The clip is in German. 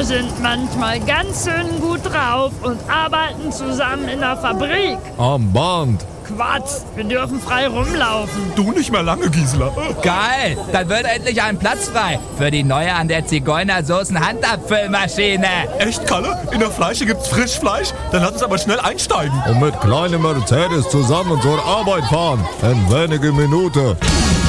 sind manchmal ganz schön gut drauf und arbeiten zusammen in der Fabrik. Am Band. Quatsch, wir dürfen frei rumlaufen. Du nicht mehr lange, Gisela. Geil, dann wird endlich ein Platz frei für die neue an der Zigeunersoßen-Handabfüllmaschine. Echt, Kalle? In der Fleische gibt's Frischfleisch? Dann lass uns aber schnell einsteigen. Und mit kleinem Mercedes zusammen zur Arbeit fahren. In wenige Minuten.